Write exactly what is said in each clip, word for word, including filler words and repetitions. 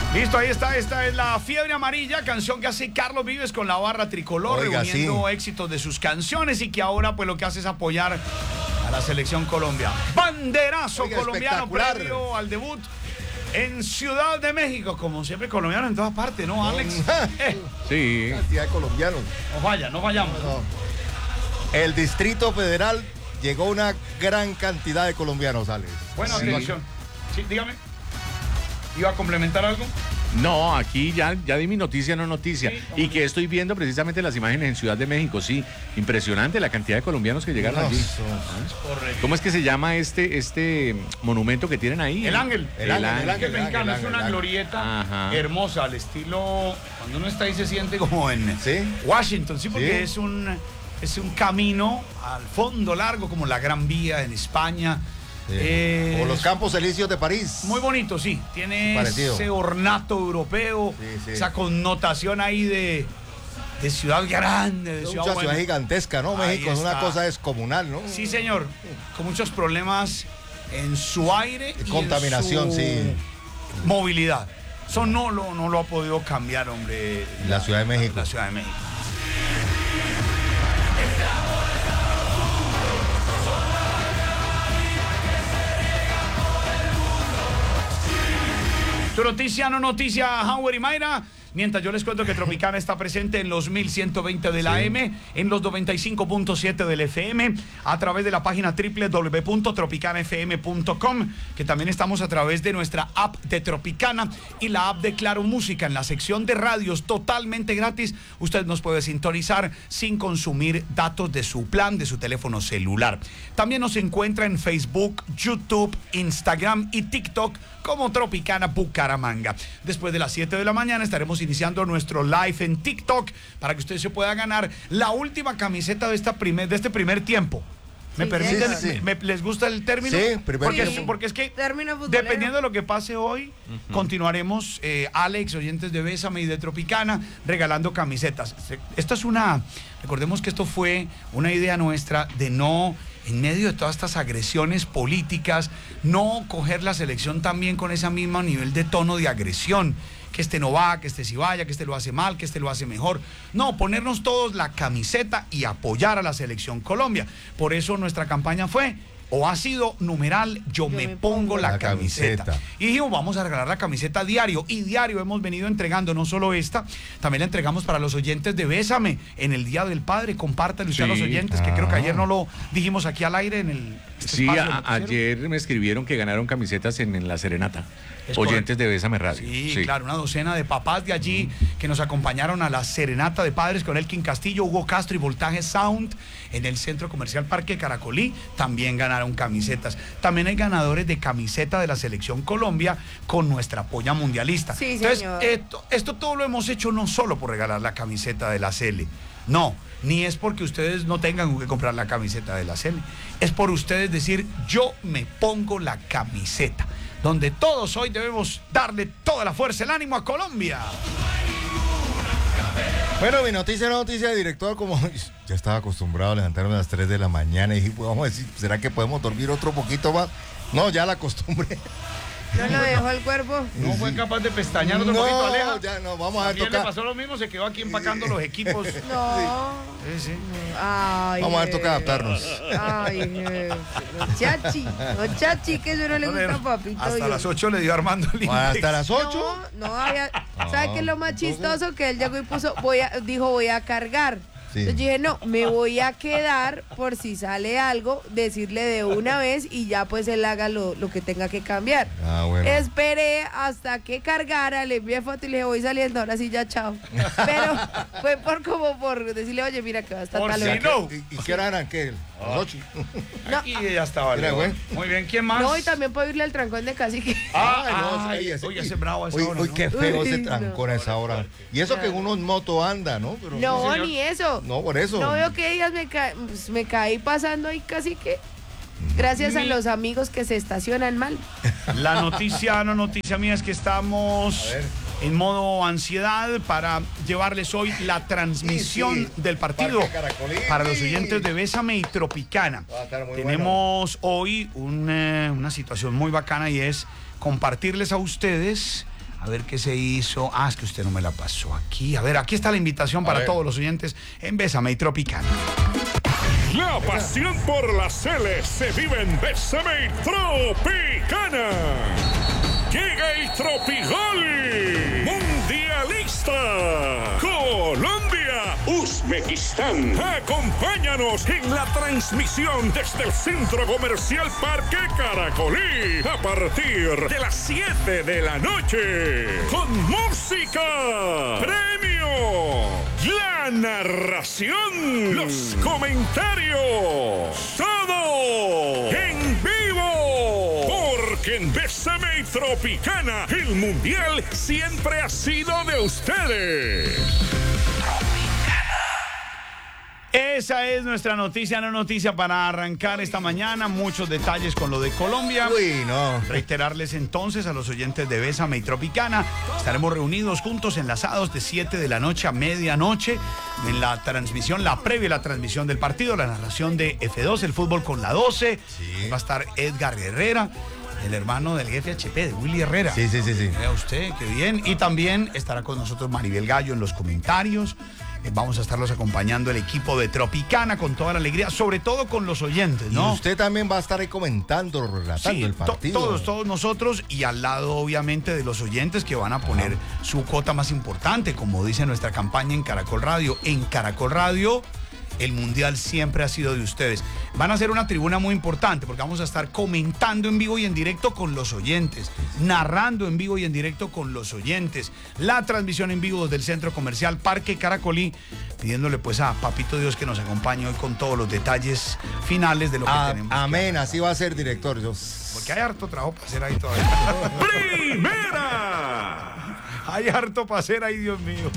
Listo, ahí está, esta es la Fiebre Amarilla, canción que hace Carlos Vives con la barra tricolor, Oiga, reuniendo sí. éxitos de sus canciones y que ahora pues lo que hace es apoyar a la selección Colombia. Banderazo Oiga, colombiano previo al debut en Ciudad de México, como siempre colombiano en todas partes, ¿no, Alex? Eh, Sí. Cantidad de colombianos. no falla, no fallamos. No. El Distrito Federal llegó una gran cantidad de colombianos, Alex. Buena Sí. actuación. Sí, dígame. ¿Iba a complementar algo? No, aquí ya, ya di mi noticia, no noticia. Sí, y que estoy viendo precisamente las imágenes en Ciudad de México, sí. Impresionante la cantidad de colombianos que llegaron No, allí. eso- Correcto. ¿Cómo es que se llama este, este monumento que tienen ahí? El Ángel. El Ángel, el Que Ángel, mexicano, el es Ángel, una el Ángel. glorieta Ajá. hermosa, al estilo, cuando uno está ahí se siente como en Sí. Washington, sí, porque Sí. es un es un camino al fondo largo, como la Gran Vía en España. Sí. Eh, O los Campos Elíseos de París. Muy bonito, sí. Tiene Parecido. ese ornato europeo, Sí, sí. esa connotación ahí de, de ciudad grande, de Es ciudad una buena. ciudad gigantesca, ¿no? Ahí México es una está. cosa descomunal, ¿no? Sí, señor, con muchos problemas en su aire y Contaminación, en su sí. movilidad. Eso no lo, no lo ha podido cambiar, hombre. La Ciudad de México. La Ciudad de México. Tu noticia, no noticia, Howard y Mayra. Mientras yo les cuento que Tropicana está presente en los mil ciento veinte de la A M, en los noventa y cinco punto siete del F M, a través de la página doble u doble u doble u punto tropicana f m punto com, que también estamos a través de nuestra app de Tropicana y la app de Claro Música. En la sección de radios totalmente gratis, usted nos puede sintonizar sin consumir datos de su plan, de su teléfono celular. También nos encuentra en Facebook, YouTube, Instagram y TikTok como Tropicana Bucaramanga. Después de las siete de la mañana estaremos iniciando nuestro live en TikTok para que usted se pueda ganar la última camiseta de, esta primer, de este primer tiempo. ¿Me Sí, permiten? sí, sí. ¿Me- me- ¿Les gusta el término? Sí, primer porque, tiempo. porque es que Término futbolero. dependiendo de lo que pase hoy, continuaremos, eh, Alex, oyentes de Bésame y de Tropicana, regalando camisetas. Se- Esto es una, recordemos que esto fue una idea nuestra de no, en medio de todas estas agresiones políticas, no coger la selección también con ese mismo nivel de tono de agresión. Que este no va, que este sí vaya, que este lo hace mal, que este lo hace mejor. No, ponernos todos la camiseta y apoyar a la selección Colombia. Por eso nuestra campaña fue, o ha sido, numeral, yo, me, pongo la, la camiseta. camiseta. Y dijimos, vamos a regalar la camiseta diario. Y diario hemos venido entregando, no solo esta, también la entregamos para los oyentes de Bésame en el Día del Padre. Compártelo usted a los Sí. oyentes, que creo que ayer no lo dijimos aquí al aire en el... este Sí, espacio a- del noticiero. ayer me escribieron que ganaron camisetas en, en la Serenata. Es Oyentes de Bésame Radio. Sí, claro, una docena de papás de allí que nos acompañaron a la serenata de padres con Elkin Castillo, Hugo Castro y Voltaje Sound en el Centro Comercial Parque Caracolí. También ganaron camisetas. También hay ganadores de camiseta de la Selección Colombia con nuestra polla mundialista. Sí, Entonces, señor. esto, esto todo lo hemos hecho no solo por regalar la camiseta de la Cele. No, ni es porque ustedes no tengan que comprar la camiseta de la Cele. Es por ustedes decir, yo me pongo la camiseta. Donde todos hoy debemos darle toda la fuerza, el ánimo a Colombia. Bueno, mi noticia, noticia, director, como ya estaba acostumbrado a levantarme a las tres de la mañana y dije, pues vamos a decir, ¿será que podemos dormir otro poquito más? No, ya la costumbre. No lo dejó el cuerpo. No fue capaz de pestañear otro No, poquito, Aleja. ya no, vamos a También le tocar. pasó lo mismo, se quedó aquí empacando los equipos. No. Sí, sí. Ay, Vamos a ver, toca adaptarnos. Ay, jefe. No, chachi. No, chachi, que eso no le gusta a papito. Hasta yo. las ocho le dio Armando el index. Hasta las ocho. No, no había. ¿Sabe Ah, qué es lo más entonces- chistoso? Que él llegó y puso, voy a, dijo, voy a cargar. Sí. Entonces yo dije, no, me voy a quedar por si sale algo, decirle de una vez y ya pues él haga lo, lo que tenga que cambiar. Ah, bueno. Esperé hasta que cargara, le envié foto y le dije, voy saliendo, ahora sí ya chao. Pero fue por como por decirle, oye, mira que va a estar Por tal si hora. no. ¿Y, y qué hora eran? ¿Qué? Las ocho. Aquí ya estaba. Mira, Leo. güey. Muy bien, ¿quién más? No, y también puedo irle al trancón de cacique. Ah, Ay, no, ay, sí, ese- oye, ese bravo a esa Uy, hora, uy, ¿no? qué feo Uy, ese no. trancón a esa hora. Y eso que Claro. uno en moto anda, ¿no? Pero No, señor. ni eso. No, por eso. No veo que digas, me, ca- pues, me caí pasando ahí casi que. Gracias a Mi- los amigos que se estacionan mal. La noticia, no noticia mía, es que estamos A ver. en modo ansiedad para llevarles hoy la transmisión Sí, sí. del partido Parque Caracolí. para los oyentes de Bésame y Tropicana. Va a estar muy Tenemos hoy un, eh, una situación muy bacana y es compartirles a ustedes A ver qué se hizo. Ah, es que usted no me la pasó aquí. A ver, aquí está la invitación para todos los oyentes en Bésame y Tropicana. La pasión por la Cele se vive en Bésame y Tropicana. Llega el Tropigol Mundialista. Colombia, Uzbekistán. Acompáñanos en la transmisión desde el Centro Comercial Parque Caracolí a partir de las siete de la noche. Con música, premio, la narración, los comentarios, todo en vivo. Porque en Bésame y Tropicana el mundial siempre ha sido de ustedes. Esa es nuestra noticia, no noticia para arrancar esta mañana. Muchos detalles con lo de Colombia. Uy, no. Reiterarles entonces a los oyentes de Bésame y Tropicana. Estaremos reunidos juntos, enlazados de siete de la noche a medianoche en la transmisión, la previa y la transmisión del partido, la narración de F dos, el fútbol con la doce. Sí. Va a estar Edgar Herrera, el hermano del F H P, de Willy Herrera. Sí, sí, sí, sí. Vea usted, qué bien. Y también estará con nosotros Maribel Gallo en los comentarios. Vamos a estarlos acompañando el equipo de Tropicana con toda la alegría, sobre todo con los oyentes, ¿no? Y usted también va a estar ahí comentando, relatando sí, el partido. To todos, todos nosotros, y al lado obviamente de los oyentes que van a poner ah. su cuota más importante, como dice nuestra campaña en Caracol Radio. En Caracol Radio, el mundial siempre ha sido de ustedes. Van a ser una tribuna muy importante porque vamos a estar comentando en vivo y en directo con los oyentes, narrando en vivo y en directo con los oyentes, la transmisión en vivo del Centro Comercial Parque Caracolí, pidiéndole pues a Papito Dios que nos acompañe hoy con todos los detalles finales de lo que a, tenemos. Amén, así va a ser, director. Yo... Porque hay harto trabajo para hacer ahí todavía. ¡Primera! Hay harto para hacer ahí, Dios mío.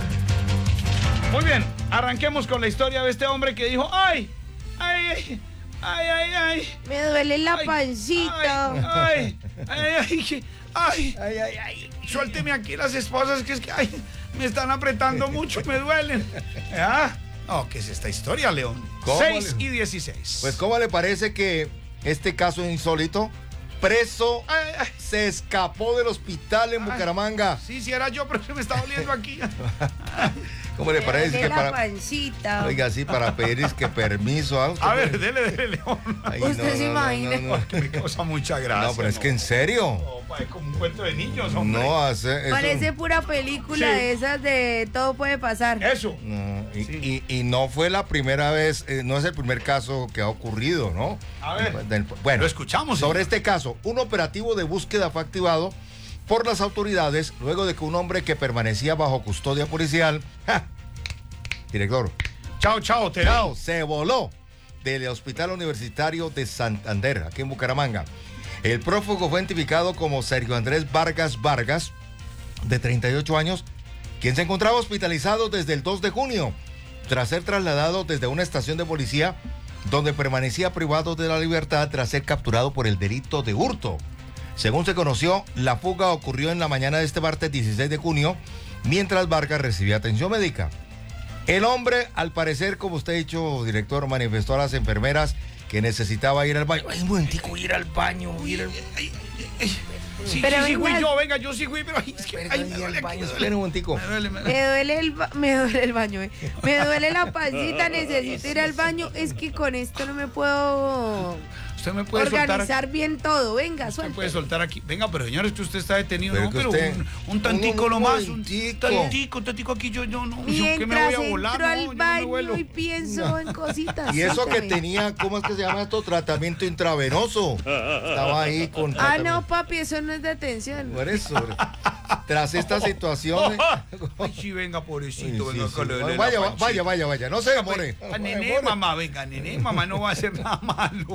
Muy bien, arranquemos con la historia de este hombre que dijo, ¡ay! ¡Ay, ay, ay, ay! Me duele la ay, pancita. ¡Ay, ay, ay! ¡Ay, ay, ay, ay, ay! Suélteme aquí las esposas, que es que, ay, me están apretando mucho, me duelen. ¿Ah? No, ¿qué es esta historia, León? seis y dieciséis. Pues, ¿cómo le parece que este caso insólito? Preso ay, ay. se escapó del hospital en ay, Bucaramanga. Sí, sí era yo, pero se me está doliendo aquí. ¿Cómo le parece que la para pancita. Oiga, sí, para pedir que permiso a usted? A ver, dele, dele, León. Ay, usted no, se no, imagina. No, no, no. Que me causa mucha gracia. No, pero es que en serio. No, es como un cuento de niños, hombre. No hace eso. Parece pura película sí. de esas de todo puede pasar. Eso. No, y, sí. y, y no fue la primera vez, eh, no es el primer caso que ha ocurrido, ¿no? A ver. Del, bueno, lo escuchamos. Sobre señor. este caso, un operativo de búsqueda fue activado por las autoridades luego de que un hombre que permanecía bajo custodia policial, ¡ja! Director, chao, chao, te chao, se voló del Hospital Universitario de Santander, aquí en Bucaramanga. El prófugo fue identificado como Sergio Andrés Vargas Vargas, de treinta y ocho años, quien se encontraba hospitalizado desde el dos de junio, tras ser trasladado desde una estación de policía, donde permanecía privado de la libertad tras ser capturado por el delito de hurto. Según se conoció, la fuga ocurrió en la mañana de este martes dieciséis de junio, mientras Vargas recibía atención médica. El hombre, al parecer, como usted ha dicho, director, manifestó a las enfermeras que necesitaba ir al baño. Ay, un momentico, ir al baño, ir al... Ay, ay, ay. Sí, pero sí, sí fui yo, venga, yo sí fui, pero ay, es que ay, me duele baño, espera un momentico. Me duele, me duele. Me duele el, ba me duele el baño, eh. Me duele la pancita, necesito ir al baño. Es que con esto no me puedo... Usted me puede organizar soltar bien todo, venga, usted suelte. puede soltar aquí. Venga, pero señores, que usted está detenido, pero no, pero usted, un, un tantico un, un nomás, un momentico. tantico, un tantico aquí yo, yo no, mientras yo que me voy a volar, entro no, al yo baño no me y pienso no. en cositas. Y eso que tenía, ¿cómo es que se llama esto? Tratamiento intravenoso. Estaba ahí con Ah, no, papi, eso no es detención. Por eso, tras esta situación. Ay, sí, venga, pobrecito, sí, venga, sí, que sí. le, le Vaya, la vaya, vaya, vaya, no se demore. A nené, mamá, venga, nené, mamá, no va a hacer nada malo.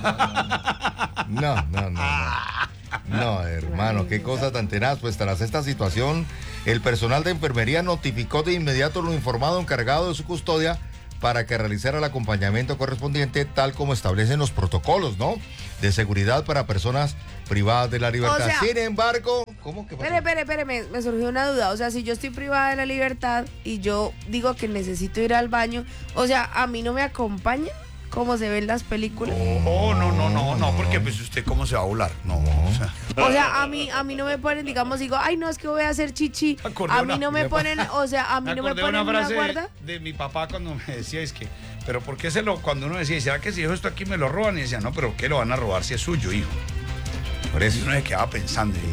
No, no, no, no. No, hermano, qué cosa tan tenaz. Pues tras esta situación, el personal de enfermería notificó de inmediato lo informado encargado de su custodia para que realizara el acompañamiento correspondiente, tal como establecen los protocolos, ¿no? De seguridad para personas privadas de la libertad. O sea, sin embargo, ¿cómo que pasa? Espere, espere, espere, me, me surgió una duda. O sea, si yo estoy privada de la libertad y yo digo que necesito ir al baño, o sea, ¿a mí no me acompañan? como se ven las películas. Oh, no, no, no, no, porque pues usted cómo se va a volar. No, o sea. O sea, a mí, a mí no me ponen, digamos, digo, ay, no, es que voy a hacer chichi. Acordé A una- mí no me ponen, o sea, a mí Me no me acordé de ponen una una frase guarda. de mi papá cuando me decía, es que, pero ¿por qué se lo, cuando uno decía, ¿será que si dejo esto aquí me lo roban? Y decía, no, pero ¿qué lo van a robar si es suyo, hijo? Por eso uno se quedaba pensando.